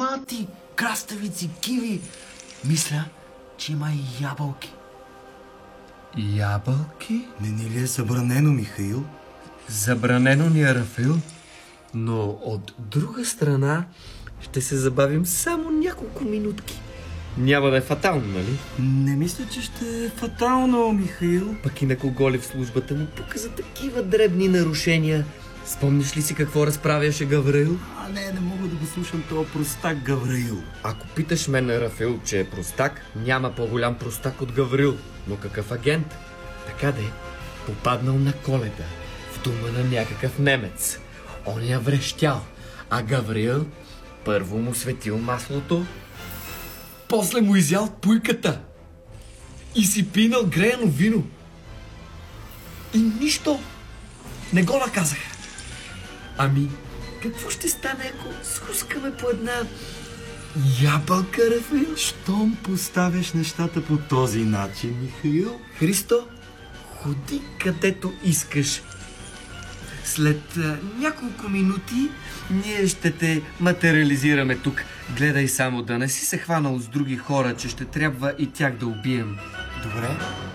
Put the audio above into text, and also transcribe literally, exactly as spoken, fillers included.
томати, краставици, киви. Мисля, че има и ябълки. Ябълки? Не ни ли е забранено, Михаил? Забранено ни е, Рафаил, но от друга страна ще се забавим само няколко минутки. Няма да е фатално, нали? Не мисля, че ще е фатално, Михаил. Пък и на кого ли в службата му пука за такива дребни нарушения. Спомниш ли си какво разправяше Гавраил? А не, не мога да го слушам този простак Гавраил. Ако питаш мен, Рафаил, че е простак, няма по-голям простак от Гавраил. Но какъв агент? Така де, попаднал на Коледа в дома на някакъв немец. Он я врещял, а Гавраил първо му светил маслото, после му изял пуйката и си пинал греяно вино. И нищо не го наказаха. Ами, какво ще стане, ако схускаме по една ябълка, Рафаил? Щом поставяш нещата по този начин, Михаил? Христо, ходи където искаш. След а, няколко минути ние ще те материализираме тук. Гледай само да не си се хванал с други хора, че ще трябва и тях да убием. Добре.